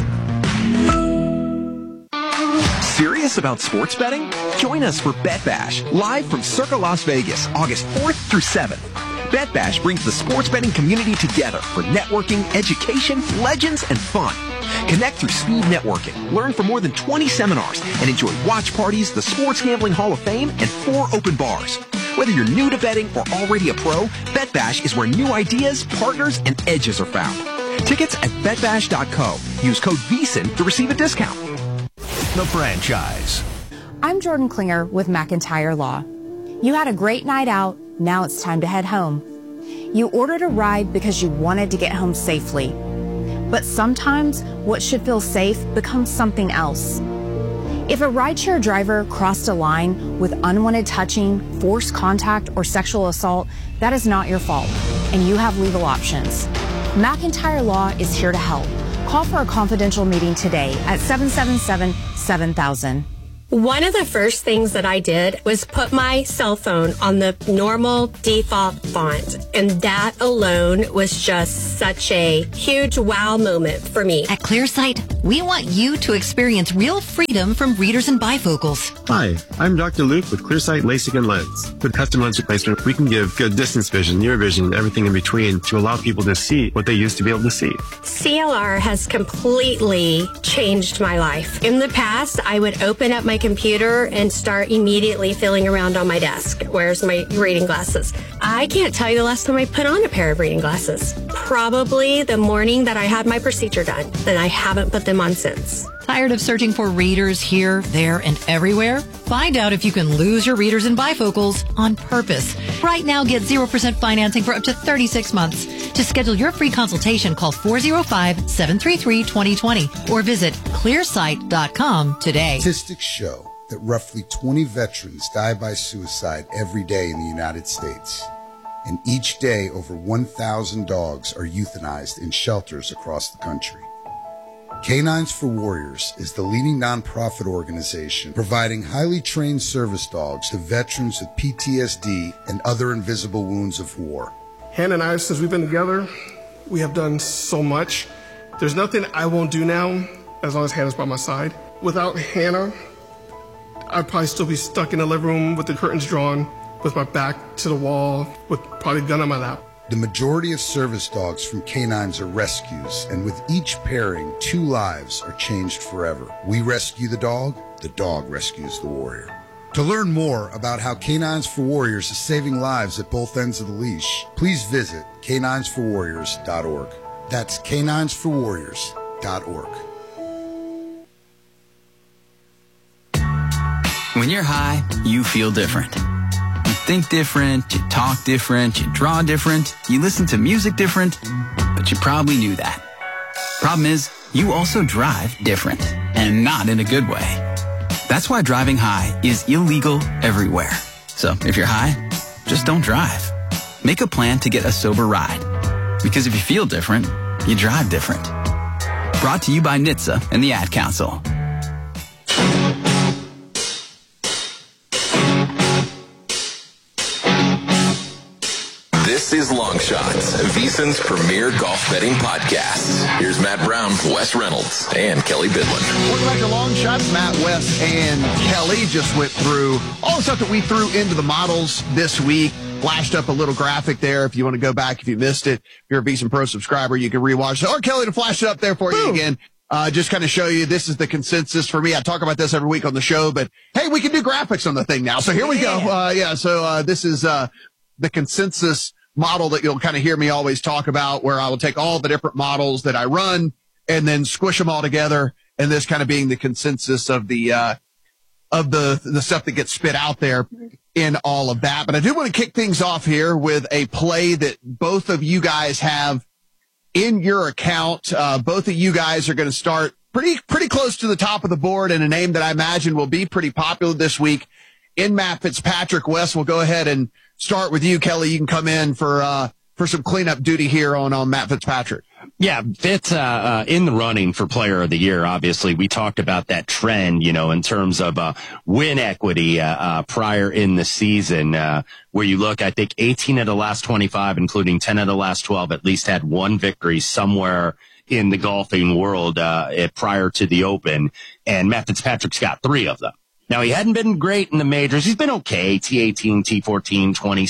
Serious about sports betting? Join us for Bet Bash, live from Circa Las Vegas, August 4th through 7th. BetBash brings the sports betting community together for networking, education, legends, and fun. Connect through speed networking, learn from more than 20 seminars, and enjoy watch parties, the Sports Gambling Hall of Fame, and 4 open bars. Whether you're new to betting or already a pro, BetBash is where new ideas, partners, and edges are found. Tickets at betbash.co. Use code VEASAN to receive a discount. The franchise. I'm Jordan Klinger with McIntyre Law. You had a great night out. Now it's time to head home. You ordered a ride because you wanted to get home safely. But sometimes what should feel safe becomes something else. If a rideshare driver crossed a line with unwanted touching, forced contact, or sexual assault, that is not your fault, and you have legal options. McIntyre Law is here to help. Call for a confidential meeting today at 777-7000. One of the first things that I did was put my cell phone on the normal default font, and that alone was just such a huge wow moment for me. At ClearSight, we want you to experience real freedom from readers and bifocals. Hi, I'm Dr. Luke with ClearSight LASIK and Lens. With custom lens replacement, we can give good distance vision, near vision, and everything in between to allow people to see what they used to be able to see. CLR has completely changed my life. In the past, I would open up my computer and start immediately feeling around on my desk. Where's my reading glasses? I can't tell you the last time I put on a pair of reading glasses. Probably the morning that I had my procedure done, and I haven't put them on since. Tired of searching for readers here, there, and everywhere? Find out if you can lose your readers and bifocals on purpose. Right now, get 0% financing for up to 36 months. To schedule your free consultation, call 405-733-2020 or visit clearsight.com today. Statistics show that roughly 20 veterans die by suicide every day in the United States. And each day, over 1,000 dogs are euthanized in shelters across the country. Canines for Warriors is the leading nonprofit organization providing highly trained service dogs to veterans with PTSD and other invisible wounds of war. Hannah and I, since we've been together, we have done so much. There's nothing I won't do now as long as Hannah's by my side. Without Hannah, I'd probably still be stuck in the living room with the curtains drawn, with my back to the wall, with probably a gun on my lap. The majority of service dogs from canines are rescues, and with each pairing, 2 lives are changed forever. We rescue the dog rescues the warrior. To learn more about how Canines for Warriors is saving lives at both ends of the leash, please visit caninesforwarriors.org. That's caninesforwarriors.org. When you're high, you feel different. You think different, you talk different, you draw different, you listen to music different, but you probably knew that. Problem is, you also drive different, and not in a good way. That's why driving high is illegal everywhere. So if you're high, just don't drive. Make a plan to get a sober ride. Because if you feel different, you drive different. Brought to you by NHTSA and the Ad Council. This is Long Shots, VSiN's premier golf betting podcast. Here's Matt Brown, Wes Reynolds, and Kelly Bidlin. Welcome back to Long Shots. Matt, Wes, and Kelly just went through all the stuff that we threw into the models this week. Flashed up a little graphic there if you want to go back if you missed it. If you're a VSiN Pro subscriber, you can rewatch it. Or Kelly to flash it up there for you again. Just kind of show you this is the consensus for me. I talk about this every week on the show, but hey, we can do graphics on the thing now. So here we go. So this is the consensus model that you'll kind of hear me always talk about, where I will take all the different models that I run and then squish them all together, and this kind of being the consensus of the stuff that gets spit out there in all of that. But I do want to kick things off here with a play that both of you guys have in your account. Both of you guys are going to start pretty close to the top of the board, and a name that I imagine will be pretty popular this week in Matt Fitzpatrick. Wes, we'll go ahead and start with you. Kelly, you can come in for some cleanup duty here on Matt Fitzpatrick. Yeah, Fitz in the running for Player of the Year. Obviously, we talked about that trend, in terms of win equity prior in the season, where you look, I think 18 of the last 25, including 10 of the last 12, at least had one victory somewhere in the golfing world prior to the Open, and Matt Fitzpatrick's got 3 of them. Now, he hadn't been great in the majors. He's been okay, T18, T14,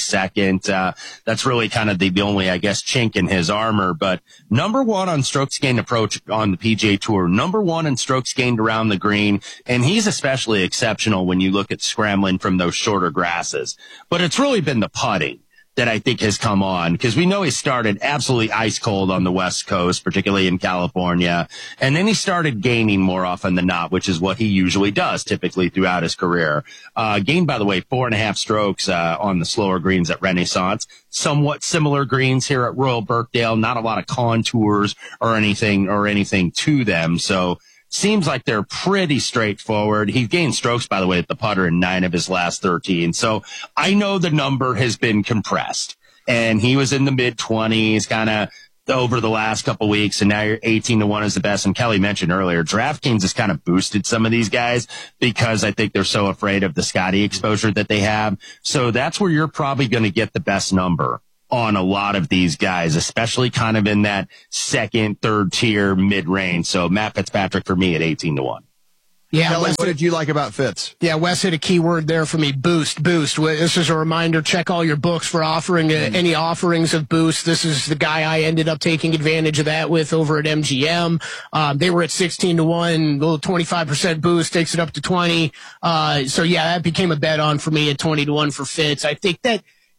22nd. That's really kind of the only, I guess, chink in his armor. But number one on strokes gained approach on the PGA Tour, number one in strokes gained around the green. And he's especially exceptional when you look at scrambling from those shorter grasses. But it's really been the putting that I think has come on, because we know he started absolutely ice cold on the West Coast, particularly in California. And then he started gaining more often than not, which is what he usually does typically throughout his career. Gained, by the way, 4.5 strokes, on the slower greens at Renaissance. Somewhat similar greens here at Royal Birkdale. Not a lot of contours or anything to them. So, seems like they're pretty straightforward. He gained strokes, by the way, at the putter in 9 of his last 13. So I know the number has been compressed, and he was in the mid-20s kind of over the last couple weeks, and now you're 18-1 is the best. And Kelly mentioned earlier, DraftKings has kind of boosted some of these guys because I think they're so afraid of the Scotty exposure that they have. So that's where you're probably going to get the best number on a lot of these guys, especially kind of in that second, third tier mid-range. So Matt Fitzpatrick for me at 18-1. Yeah, Kelly, what did you like about Fitz? Yeah, Wes hit a key word there for me, boost. This is a reminder, check all your books for offering any offerings of boost. This is the guy I ended up taking advantage of that with over at MGM. They were at 16-1, little 25% boost, takes it up to 20. So yeah, that became a bet on for me at 20-1 for Fitz. I think that,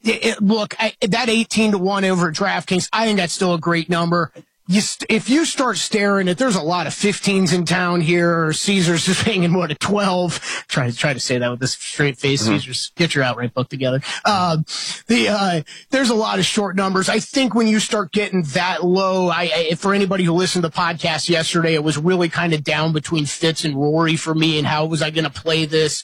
that 18-1 over at DraftKings, I think that's still a great number. If you start staring at, there's a lot of 15s in town here. Caesars is hanging more to 12. Try to say that with this straight face. Mm-hmm. Caesars, get your outright book together. There's a lot of short numbers. I think when you start getting that low, for anybody who listened to the podcast yesterday, it was really kind of down between Fitz and Rory for me, and how was I going to play this?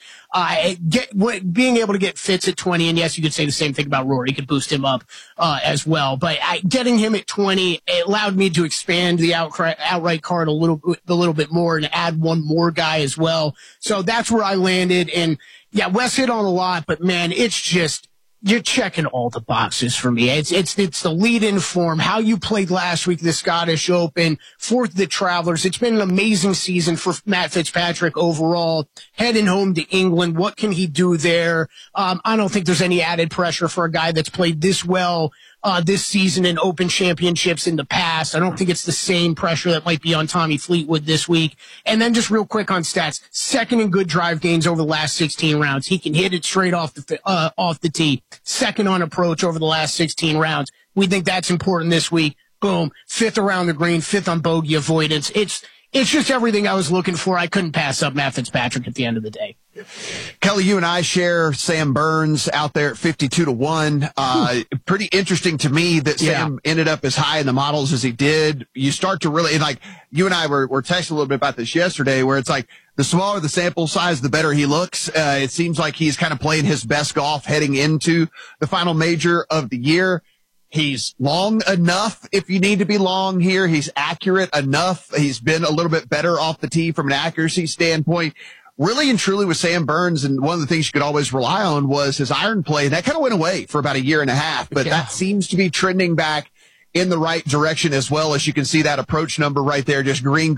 Being able to get Fitz at 20, and yes, you could say the same thing about Rory. You could boost him up as well. But getting him at 20, it allowed me to expand the outright card a little bit more and add one more guy as well. So that's where I landed. And yeah, Wes hit on a lot, but man, it's just, you're checking all the boxes for me. It's the lead-in form, how you played last week, the Scottish Open, for the Travelers. It's been an amazing season for Matt Fitzpatrick overall. Heading home to England, what can he do there? I don't think there's any added pressure for a guy that's played this well this season in Open Championships in the past. I don't think it's the same pressure that might be on Tommy Fleetwood this week. And then just real quick on stats, second in good drive gains over the last 16 rounds. He can hit it straight off the tee. Second on approach over the last 16 rounds. We think that's important this week. Boom. Fifth around the green, fifth on bogey avoidance. It's just everything I was looking for. I couldn't pass up Matt Fitzpatrick at the end of the day. Kelly, you and I share Sam Burns out there at 52-1. Pretty interesting to me that Sam ended up as high in the models as he did. You start to really, like, you and I were texting a little bit about this yesterday, where it's like, the smaller the sample size, the better he looks. It seems like he's kind of playing his best golf heading into the final major of the year. He's long enough if you need to be long here. He's accurate enough. He's been a little bit better off the tee from an accuracy standpoint. Really and truly with Sam Burns, and one of the things you could always rely on was his iron play. That kind of went away for about a year and a half, but that seems to be trending back in the right direction as well. As you can see that approach number right there, just green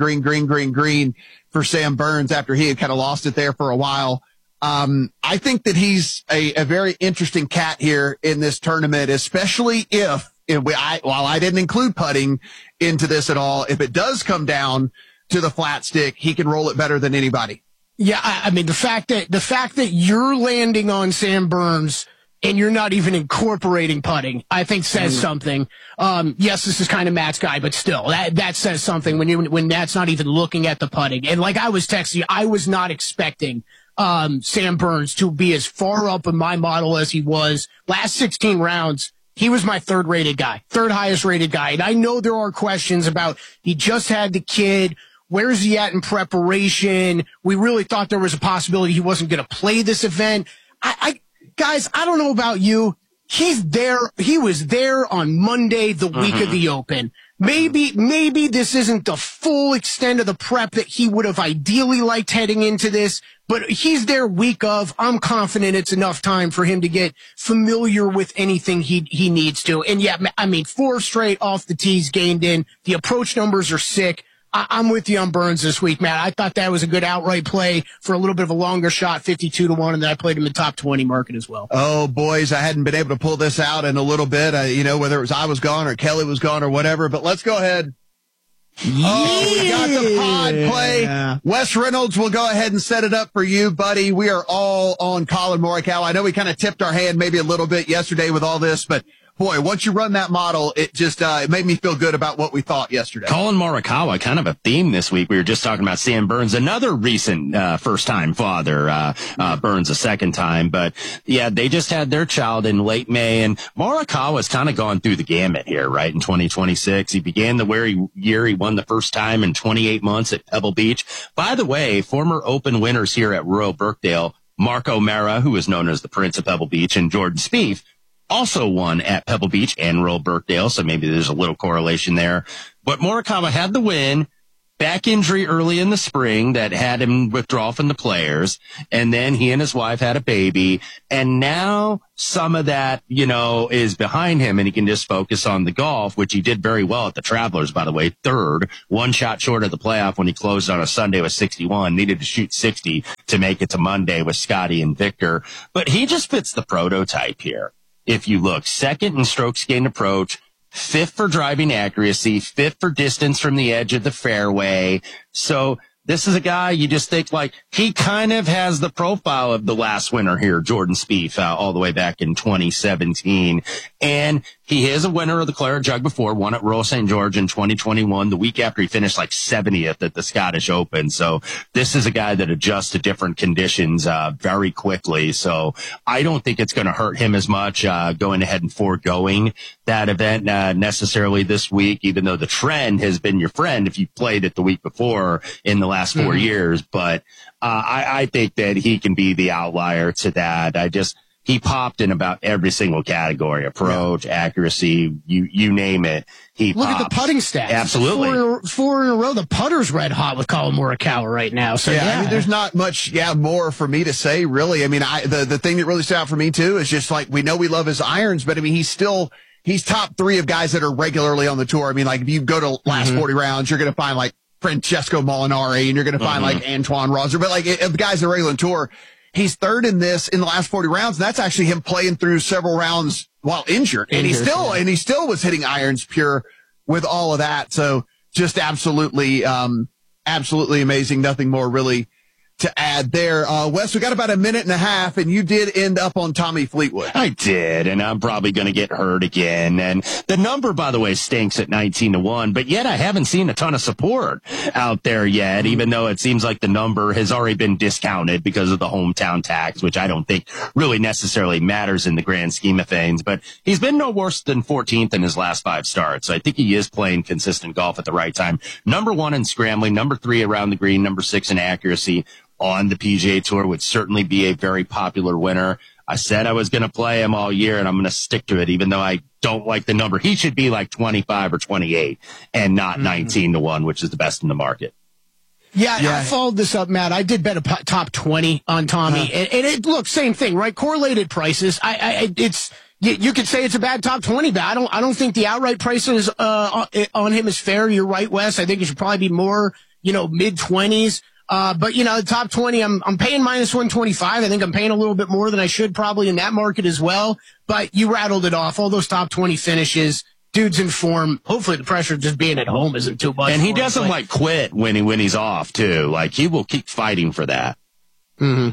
for Sam Burns after he had kind of lost it there for a while. I think that he's a very interesting cat here in this tournament, especially while I didn't include putting into this at all, if it does come down to the flat stick, he can roll it better than anybody. Yeah, I mean, the fact that you're landing on Sam Burns and you're not even incorporating putting, I think says something. Yes, this is kind of Matt's guy, but still, that says something when Matt's not even looking at the putting. And like I was texting you, I was not expecting Sam Burns to be as far up in my model as he was. Last 16 rounds, he was my third highest rated guy. And I know there are questions about, he just had the kid. Where's he at in preparation? We really thought there was a possibility he wasn't going to play this event. Guys, I don't know about you. He's there. He was there on Monday, the week of the Open. Maybe this isn't the full extent of the prep that he would have ideally liked heading into this, but he's there week of. I'm confident it's enough time for him to get familiar with anything he needs to. And yeah, I mean, 4 straight off the tees gained in. The approach numbers are sick. I'm with you on Burns this week, Matt. I thought that was a good outright play for a little bit of a longer shot, 52-1, and then I played him in top 20 market as well. Oh, boys, I hadn't been able to pull this out in a little bit, whether it was I was gone or Kelly was gone or whatever, but let's go ahead. Yeah. Oh, we got the pod play. Yeah. Wes Reynolds will go ahead and set it up for you, buddy. We are all on Colin Morikawa. I know we kind of tipped our hand maybe a little bit yesterday with all this, but boy, once you run that model, it just it made me feel good about what we thought yesterday. Colin Morikawa, kind of a theme this week. We were just talking about Sam Burns, another recent first-time father. Burns a second time. But, yeah, they just had their child in late May. And Morikawa's kind of gone through the gamut here, right, in 2026. He began the year he won the first time in 28 months at Pebble Beach. By the way, former Open winners here at Royal Birkdale, Mark O'Mara, who is known as the Prince of Pebble Beach, and Jordan Spieth, also won at Pebble Beach and Royal Birkdale, so maybe there's a little correlation there. But Morikawa had the win, back injury early in the spring that had him withdraw from the Players, and then he and his wife had a baby, and now some of that, is behind him, and he can just focus on the golf, which he did very well at the Travelers, by the way, third, one shot short of the playoff when he closed on a Sunday with 61, needed to shoot 60 to make it to Monday with Scotty and Victor, but he just fits the prototype here. If you look, second in strokes gained approach, fifth for driving accuracy, fifth for distance from the edge of the fairway. So this is a guy you just think he kind of has the profile of the last winner here, Jordan Spieth, all the way back in 2017. And he is a winner of the Claret Jug before, won at Royal St. George in 2021, the week after he finished 70th at the Scottish Open. So this is a guy that adjusts to different conditions very quickly. So I don't think it's going to hurt him as much going ahead and foregoing that event necessarily this week, even though the trend has been your friend if you played it the week before in the last 4 years. But I think that he can be the outlier to that. He popped in about every single category, approach, accuracy, you name it. Look at the putting stats. Absolutely. Four in a row. The putter's red hot with Colin Morikawa right now. So there's not much, more for me to say, really. The thing that really stood out for me, too, is just we know we love his irons, but he's top three of guys that are regularly on the tour. If you go to last 40 rounds, you're going to find Francesco Molinari, and you're going to find Antoine Rosser, but of the guys that are regular on tour, he's third in this in the last 40 rounds. And that's actually him playing through several rounds while injured. And he still was hitting irons pure with all of that. So just absolutely amazing. Nothing more really to add there. Wes, we got about a minute and a half, and you did end up on Tommy Fleetwood. I did, and I'm probably going to get hurt again. And the number, by the way, stinks at 19-1, but yet I haven't seen a ton of support out there yet, even though it seems like the number has already been discounted because of the hometown tax, which I don't think really necessarily matters in the grand scheme of things. But he's been no worse than 14th in his last 5 starts. So I think he is playing consistent golf at the right time. Number 1 in scrambling, number 3 around the green, number 6 in accuracy on the PGA Tour, would certainly be a very popular winner. I said I was going to play him all year, and I'm going to stick to it, even though I don't like the number. He should be 25 or 28 and not 19-1, which is the best in the market. Yeah, I followed this up, Matt. I did bet a top 20 on Tommy, and it look, same thing, right? Correlated prices. You could say it's a bad top 20, but I don't think the outright prices on him is fair. You're right, Wes. I think it should probably be more, mid 20s. But the top 20, I'm paying minus 125. I think I'm paying a little bit more than I should probably in that market as well. But you rattled it off. All those top 20 finishes, dude's in form. Hopefully the pressure of just being at home isn't too much. And he doesn't quit when he's off too. He will keep fighting for that. Mm-hmm.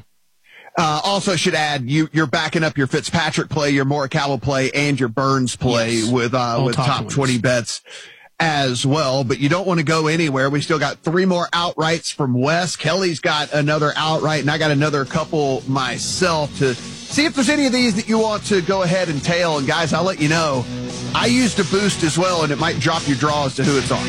Also should add, you're backing up your Fitzpatrick play, your Morikawa play, and your Burns play with top 20 bets as well, but you don't want to go anywhere. We still got 3 more outrights from Wes. Kelly's got another outright, and I got another couple myself to see if there's any of these that you want to go ahead and tail. And guys, I'll let you know, I used a boost as well, and it might drop your draw as to who it's on.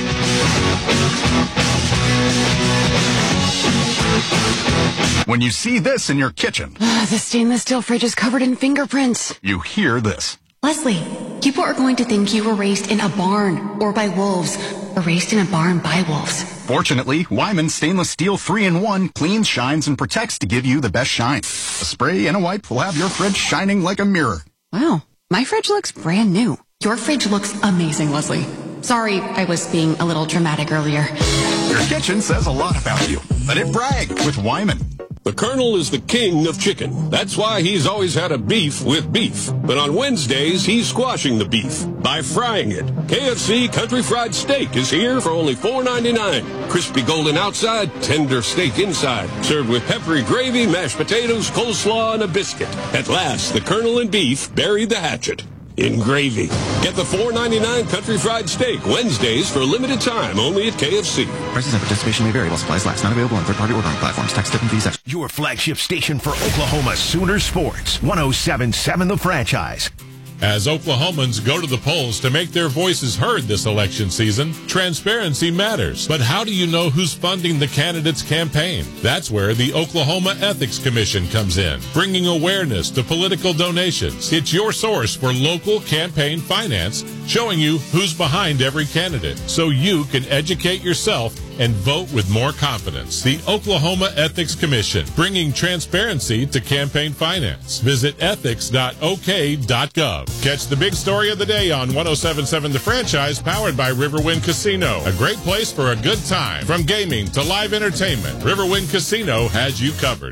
When you see this in your kitchen, the stainless steel fridge is covered in fingerprints. You hear this. Leslie, people are going to think you were raised in a barn or by wolves, or raised in a barn by wolves. Fortunately, Wyman Stainless Steel 3-in-1 cleans, shines, and protects to give you the best shine. A spray and a wipe will have your fridge shining like a mirror. Wow, my fridge looks brand new. Your fridge looks amazing, Leslie. Sorry, I was being a little dramatic earlier. Your kitchen says a lot about you. Let it brag with Wyman. The Colonel is the king of chicken. That's why he's always had a beef with beef. But on Wednesdays, he's squashing the beef by frying it. KFC Country Fried Steak is here for only $4.99. Crispy golden outside, tender steak inside. Served with peppery gravy, mashed potatoes, coleslaw, and a biscuit. At last, the Colonel and beef buried the hatchet in gravy. Get the $4.99 Country Fried Steak Wednesdays for a limited time only at KFC. Prices and participation may vary while supplies last. Not available on third-party ordering platforms. Tax, tip, and fees. Your flagship station for Oklahoma Sooner Sports. 107.7 The Franchise. As Oklahomans go to the polls to make their voices heard this election season, transparency matters. But how do you know who's funding the candidate's campaign? That's where the Oklahoma Ethics Commission comes in, bringing awareness to political donations. It's your source for local campaign finance, showing you who's behind every candidate, so you can educate yourself and vote with more confidence. The Oklahoma Ethics Commission, bringing transparency to campaign finance. Visit ethics.ok.gov. Catch the big story of the day on 107.7 The Franchise, powered by Riverwind Casino. A great place for a good time. From gaming to live entertainment, Riverwind Casino has you covered.